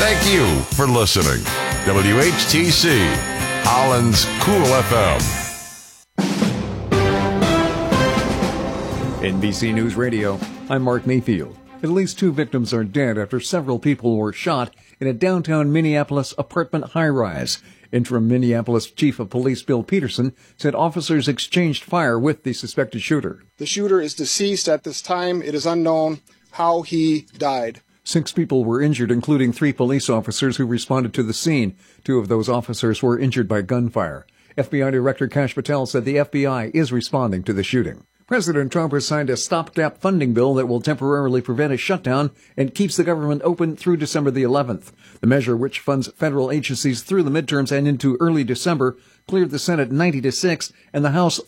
Thank you for listening. WHTC, Holland's Cool FM. NBC News Radio, I'm Mark Mayfield. At least 2 victims are dead after several people were shot in a downtown Minneapolis apartment high-rise. Interim Minneapolis Chief of Police Bill Peterson said officers exchanged fire with the suspected shooter. The shooter is deceased at this time. It is unknown how he died. 6 people were injured, including 3 police officers who responded to the scene. 2 of those officers were injured by gunfire. FBI Director Kash Patel said the FBI is responding to the shooting. President Trump has signed a stopgap funding bill that will temporarily prevent a shutdown and keeps the government open through December the 11th. The measure, which funds federal agencies through the midterms and into early December, cleared the Senate 90-6 and the House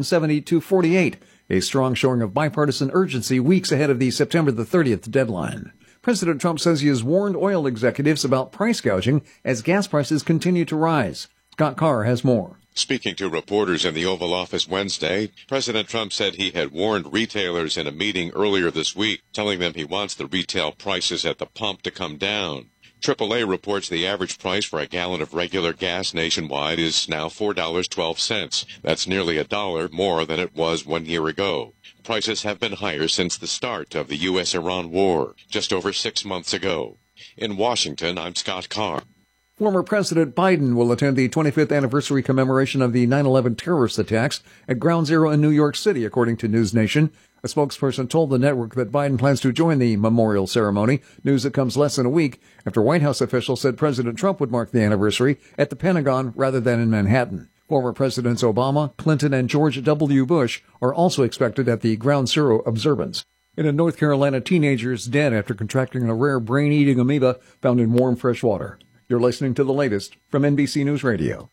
370-48, a strong showing of bipartisan urgency weeks ahead of the September the 30th deadline. President Trump says he has warned oil executives about price gouging as gas prices continue to rise. Scott Carr has more. Speaking to reporters in the Oval Office Wednesday, President Trump said he had warned retailers in a meeting earlier this week, telling them he wants the retail prices at the pump to come down. AAA reports the average price for a gallon of regular gas nationwide is now $4.12. That's nearly $1 more than it was 1 year ago. Prices have been higher since the start of the U.S.-Iran war, just over 6 months ago. In Washington, I'm Scott Carr. Former President Biden will attend the 25th anniversary commemoration of the 9/11 terrorist attacks at Ground Zero in New York City, according to News Nation. A spokesperson told the network that Biden plans to join the memorial ceremony, news that comes less than a week after White House officials said President Trump would mark the anniversary at the Pentagon rather than in Manhattan. Former Presidents Obama, Clinton, and George W. Bush are also expected at the Ground Zero observance. And in North Carolina, teenagers dead after contracting a rare brain-eating amoeba found in warm, fresh water. You're listening to the latest from NBC News Radio.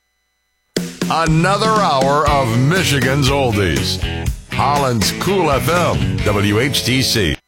Another hour of Michigan's Oldies. Holland's Cool FM, WHTC.